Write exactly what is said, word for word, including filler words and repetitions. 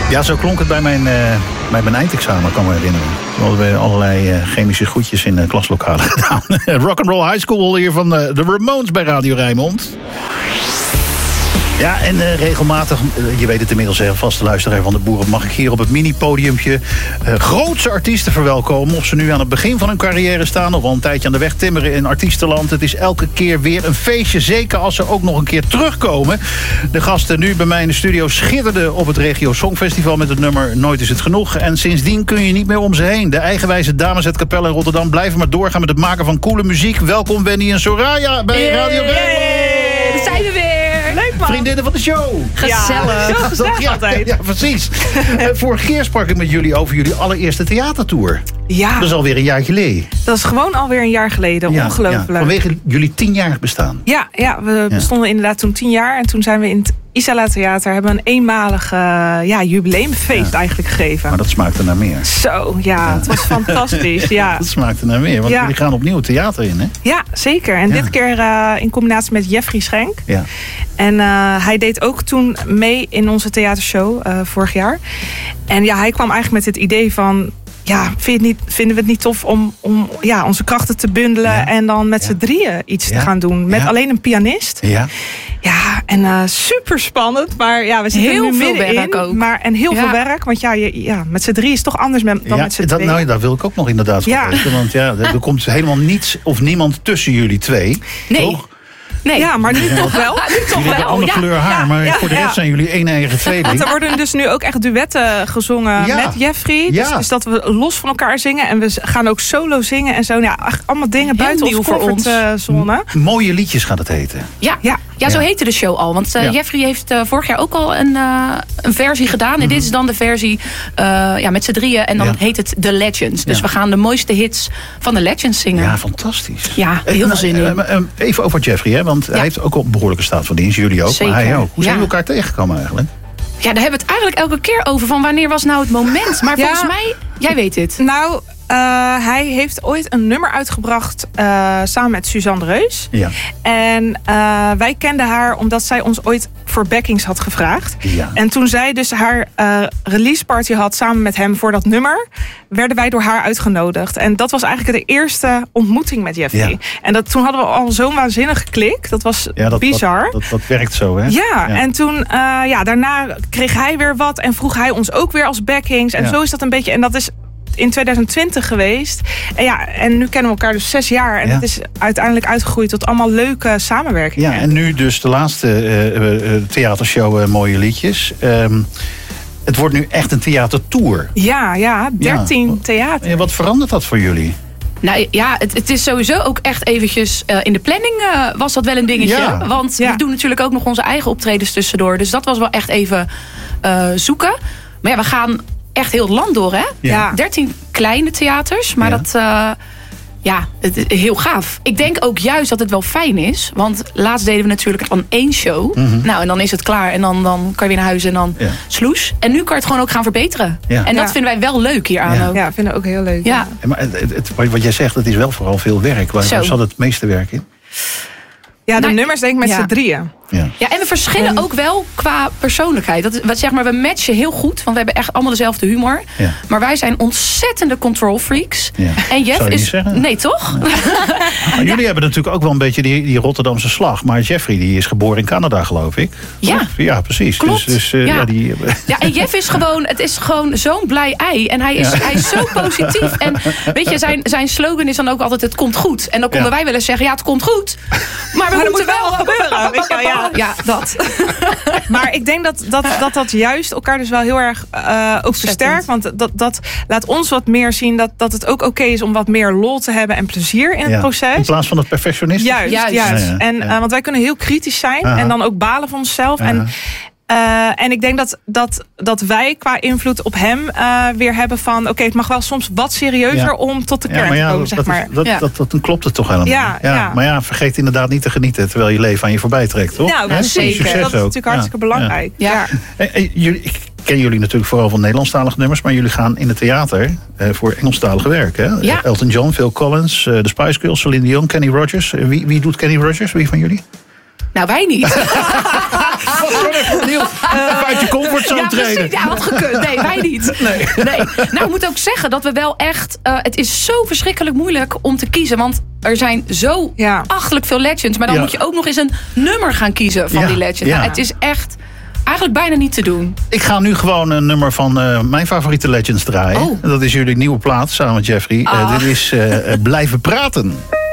Ja, zo klonk het bij mijn, uh, bij mijn eindexamen, kan me herinneren. We hadden allerlei uh, chemische goedjes in uh, klaslokalen gedaan. Rock'n'Roll High School hier van uh, de Ramones bij Radio Rijnmond. Ja, en uh, regelmatig, uh, je weet het inmiddels, hè, vaste luisteraar van de Boeren, mag ik hier op het mini-podiumpje uh, grootse artiesten verwelkomen. Of ze nu aan het begin van hun carrière staan of al een tijdje aan de weg timmeren in artiestenland. Het is elke keer weer een feestje, zeker als ze ook nog een keer terugkomen. De gasten nu bij mij in de studio schitterden op het Regio Songfestival met het nummer Nooit is het genoeg. En sindsdien kun je niet meer om ze heen. De eigenwijze dames uit Capelle in Rotterdam blijven maar doorgaan met het maken van coole muziek. Welkom Wendy en Soraya bij hey, Radio Rijnmond. Hey, daar zijn we weer. Leuk man. Vriendinnen van de show. Gezellig. Ja, gezellig ja, altijd. Ja, precies. uh, vorige keer sprak ik met jullie over jullie allereerste theatertour. Ja. Dat is alweer een jaar geleden. Dat is gewoon alweer een jaar geleden. Ja, ongelooflijk. Ja. Vanwege jullie tienjarig bestaan. Ja, ja we ja. bestonden inderdaad toen tien jaar. En toen zijn we in het Isala Theater hebben we een eenmalig uh, ja, jubileumfeest ja. eigenlijk gegeven. Maar dat smaakte naar meer. Zo, ja, ja. Het was fantastisch. Ja. Dat smaakte naar meer, want ja. jullie gaan opnieuw het theater in, hè? Ja, zeker. En ja. dit keer uh, in combinatie met Jeffrey Schenk. Ja. En uh, hij deed ook toen mee in onze theatershow uh, vorig jaar. En ja, hij kwam eigenlijk met het idee van... Ja, vind je het niet, vinden we het niet tof om, om ja, onze krachten te bundelen... Ja. en dan met ja. z'n drieën iets ja. te gaan doen. Met ja. alleen een pianist. Ja, ja en uh, super spannend. Maar ja, we zitten heel er nu veel middenin. werk ook. Maar, en heel ja. veel werk. Want ja, je, ja met z'n drieën is toch anders dan ja, met z'n dat, tweeën. Nou, daar wil ik ook nog inderdaad van ja. weten. Want ja, er komt helemaal niets of niemand tussen jullie twee. Nee. Toch? Nee. Ja, maar nu ja. toch wel. Nu toch jullie wel. hebben andere ja. kleur haar, ja. maar ja. voor de rest ja. zijn jullie één eigen tweeling. Want er worden dus nu ook echt duetten gezongen ja. met Jeffrey. Dus, ja. dus dat we los van elkaar zingen. En we gaan ook solo zingen en zo. Ja, allemaal dingen heel buiten onze comfortzone. M- mooie liedjes gaat het heten. Ja, ja. ja zo ja. heette de show al. Want uh, ja. Jeffrey heeft uh, vorig jaar ook al een, uh, een versie gedaan. En mm-hmm. dit is dan de versie uh, ja, met z'n drieën. En dan ja. heet het The Legends. Dus ja. we gaan de mooiste hits van de Legends zingen. Ja, fantastisch. Ja, heel veel zin in. Uh, uh, even over Jeffrey, hè, want ja. hij heeft ook al behoorlijke staat van dienst. Jullie ook, Zeker. maar hij ook. Hoe zijn ja. jullie elkaar tegengekomen eigenlijk? Ja, daar hebben we het eigenlijk elke keer over. Van wanneer was nou het moment? Maar ja. volgens mij, jij weet het. Nou, uh, hij heeft ooit een nummer uitgebracht uh, samen met Suzanne Reus. Ja. En uh, wij kenden haar omdat zij ons ooit voor backings had gevraagd. Ja. En toen zij dus haar uh, release party had samen met hem voor dat nummer, werden wij door haar uitgenodigd. En dat was eigenlijk de eerste ontmoeting met Jeffrey. Ja. En dat, toen hadden we al zo'n waanzinnige klik. Dat was ja, dat, bizar. Dat, dat, dat werkt zo, hè? Ja, ja. en toen, uh, ja, daarna kreeg hij weer wat en vroeg hij ons ook weer als backings. En ja. zo is dat een beetje, en dat is in twintig twintig geweest. En ja, en nu kennen we elkaar dus zes jaar. En ja. het is uiteindelijk uitgegroeid tot allemaal leuke samenwerkingen. Ja, en nu dus de laatste uh, uh, theatershow uh, Mooie Liedjes. Um, het wordt nu echt een theatertour. Ja, ja, dertien ja. theater. En wat verandert dat voor jullie? Nou ja, het, het is sowieso ook echt eventjes... Uh, in de planning uh, was dat wel een dingetje. Ja. Want ja. we doen natuurlijk ook nog onze eigen optredens tussendoor. Dus dat was wel echt even uh, zoeken. Maar ja, we gaan echt heel het land door, hè? Ja. dertien kleine theaters, maar ja. dat... Uh, ja, het is heel gaaf. Ik denk ook juist dat het wel fijn is. Want laatst deden we natuurlijk van één show. Mm-hmm. Nou, en dan is het klaar. En dan, dan kan je weer naar huis en dan ja. sloes. En nu kan je het gewoon ook gaan verbeteren. Ja. En dat ja. vinden wij wel leuk hier aan ja. ook. Ja, vinden we ook heel leuk. Ja. Ja. Maar het, het, wat jij zegt, het is wel vooral veel werk. Waar Zo. zat het meeste werk in? Ja, de nou, nummers denk ik met ja. z'n drieën. Ja. ja, en we verschillen en... ook wel qua persoonlijkheid. Dat, wat zeg maar, we matchen heel goed, want we hebben echt allemaal dezelfde humor. Ja. Maar wij zijn ontzettende control freaks. Ja. En Jeff Zou je is... zeggen? Nee, toch? Ja. Maar jullie ja. hebben natuurlijk ook wel een beetje die, die Rotterdamse slag. Maar Jeffrey die is geboren in Canada, geloof ik. Ja, ja precies. Klopt. Dus, dus, uh, ja. Ja, die... ja, en Jeff is gewoon, het is gewoon zo'n blij ei. En hij is, ja. hij is zo positief. En weet je, zijn, zijn slogan is dan ook altijd: het komt goed. En dan konden ja. wij wel eens zeggen: ja, het komt goed. Maar we maar moeten wel gebeuren. Weet je, ja. ja, dat. Maar ik denk dat dat, dat dat juist elkaar dus wel heel erg uh, ook versterkt. Want dat, dat laat ons wat meer zien dat, dat het ook oké okay is om wat meer lol te hebben en plezier in ja. het proces. In plaats van het perfectionisme. Juist, juist. juist. Ja, ja. En, uh, want wij kunnen heel kritisch zijn. Aha. En dan ook balen van onszelf. Ja. En Uh, en ik denk dat, dat, dat wij qua invloed op hem uh, weer hebben van... oké, okay, het mag wel soms wat serieuzer ja. om tot de kern ja, ja, te komen, zeg dat maar. Is, dat, ja. dat, dat, dan klopt het toch helemaal. Ja, ja, ja. Maar ja, vergeet inderdaad niet te genieten... terwijl je leven aan je voorbij trekt, toch? Nou, zeker. Dat is ook. natuurlijk hartstikke ja. belangrijk. Ja. Ja. En, en, jullie, ik ken jullie natuurlijk vooral van Nederlandstalige nummers... maar jullie gaan in het theater uh, voor Engelstalige werk, hè? Ja. Elton John, Phil Collins, uh, de Spice Girls, Celine Dion, Kenny Rogers. Uh, wie, wie doet Kenny Rogers? Wie van jullie? Nou, wij niet. Uh, uit je comfortzone. zo ja, treden. Precies, ja, had gekund. Nee, wij niet. Nee. nee. Nou, ik moet ook zeggen dat we wel echt... Uh, het is zo verschrikkelijk moeilijk om te kiezen. Want er zijn zo Ja. achterlijk veel legends. Maar dan Ja. moet je ook nog eens een nummer gaan kiezen van Ja, die legend. ja. Nou, het is echt eigenlijk bijna niet te doen. Ik ga nu gewoon een nummer van uh, mijn favoriete Legends draaien. Oh. Dat is jullie nieuwe plaat, samen met Jeffrey. Uh, Ah. dit is uh, Blijven Praten.